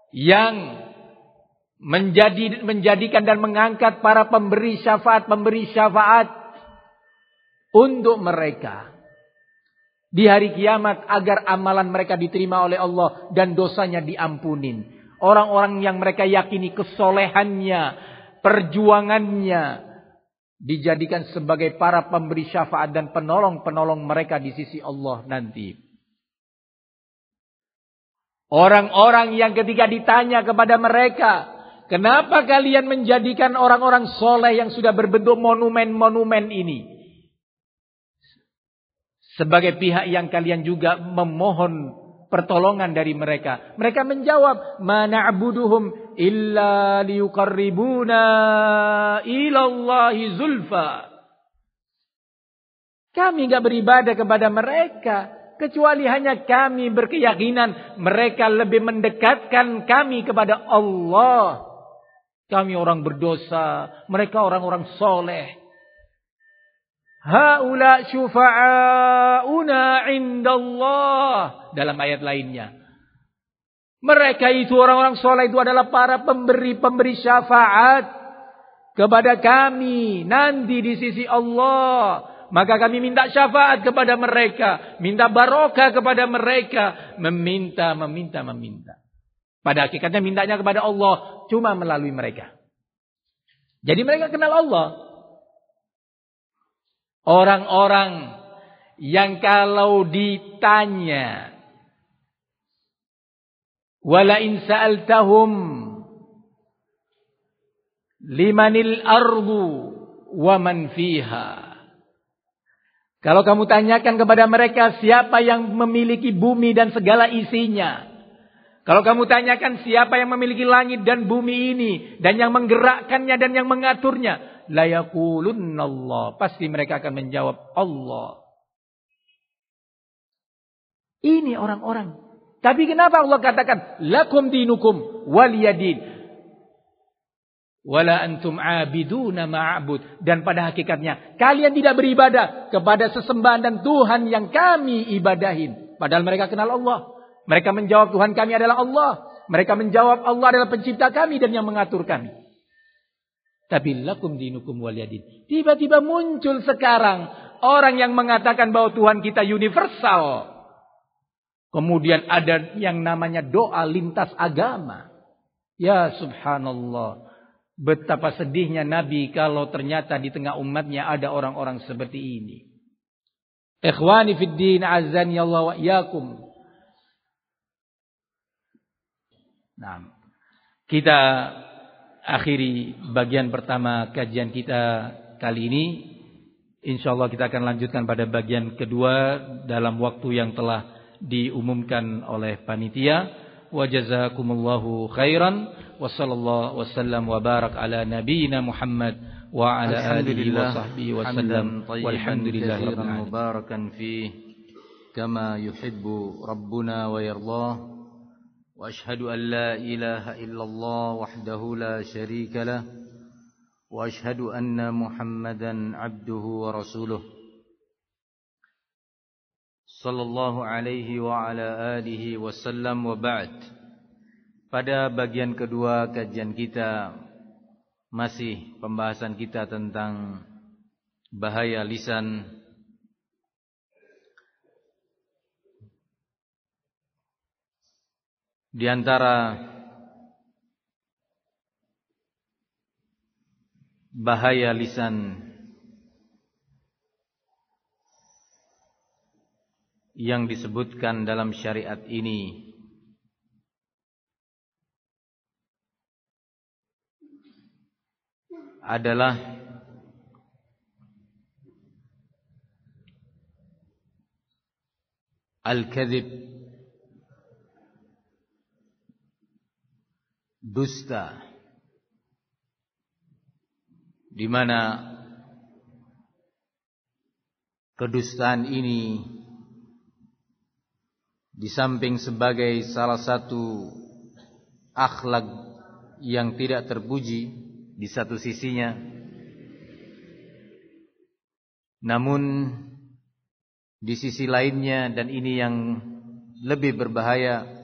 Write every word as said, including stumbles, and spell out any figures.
yang menjadi menjadikan dan mengangkat para pemberi syafaat, pemberi syafaat untuk mereka di hari kiamat agar amalan mereka diterima oleh Allah dan dosanya diampunin. Orang-orang yang mereka yakini kesolehannya, perjuangannya dijadikan sebagai para pemberi syafaat dan penolong-penolong mereka di sisi Allah nanti. Orang-orang yang ketika ditanya kepada mereka, kenapa kalian menjadikan orang-orang soleh yang sudah berbentuk monumen-monumen ini sebagai pihak yang kalian juga memohon pertolongan dari mereka? Mereka menjawab, ma na'buduhum illa liyuqarribuna ilallahi zulfa. Kami enggak beribadah kepada mereka kecuali hanya kami berkeyakinan mereka lebih mendekatkan kami kepada Allah. Kami orang berdosa, mereka orang-orang soleh. Haula syufa'auna indallah. Dalam ayat lainnya, mereka itu orang-orang soleh itu adalah para pemberi-pemberi syafaat kepada kami nanti di sisi Allah. Maka kami minta syafaat kepada mereka, minta barokah kepada mereka, meminta, meminta, meminta. Pada hakikatnya mintanya kepada Allah cuma melalui mereka. Jadi mereka kenal Allah. Orang-orang yang kalau ditanya, wala in sa'altahum limanil ardu wa man fiha. Kalau kamu tanyakan kepada mereka siapa yang memiliki bumi dan segala isinya. Kalau kamu tanyakan siapa yang memiliki langit dan bumi ini dan yang menggerakkannya dan yang mengaturnya, la yaqulunallah, pasti mereka akan menjawab Allah. Ini orang-orang. Tapi kenapa Allah katakan lakum dinukum waliyadin wala antum abiduna ma'bud, dan pada hakikatnya kalian tidak beribadah kepada sesembahan dan Tuhan yang kami ibadahin. Padahal mereka kenal Allah. Mereka menjawab Tuhan kami adalah Allah. Mereka menjawab Allah adalah pencipta kami dan yang mengatur kami. Tapi lakum dinukum waliyadin. Tiba-tiba muncul sekarang orang yang mengatakan bahwa Tuhan kita universal. Kemudian ada yang namanya doa lintas agama. Ya subhanallah. Betapa sedihnya Nabi kalau ternyata di tengah umatnya ada orang-orang seperti ini. Ikhwani fid din azani Allah wa iyyakum. Nah, kita akhiri bagian pertama kajian kita kali ini. Insyaallah kita akan lanjutkan pada bagian kedua dalam waktu yang telah diumumkan oleh panitia. Wa jazakumullahu khairan wa sallallahu wasallam wa barak ala nabiyyina Muhammad wa ala alihi wa sahbihi wasallam walhamdulillahi mubarakan fi kama yuhibbu rabbuna wa yardah. وأشهد أن لا إله إلا الله وحده لا شريك له وأشهد أن محمدا عبده ورسوله صلى الله عليه وعلى آله وسلم وبعد. Pada bagian kedua kajian kita masih pembahasan kita tentang bahaya lisan. Di antara bahaya lisan yang disebutkan dalam syariat ini adalah al-kadzib, dusta, di mana kedustaan ini di samping sebagai salah satu akhlak yang tidak terpuji di satu sisinya, namun di sisi lainnya, dan ini yang lebih berbahaya,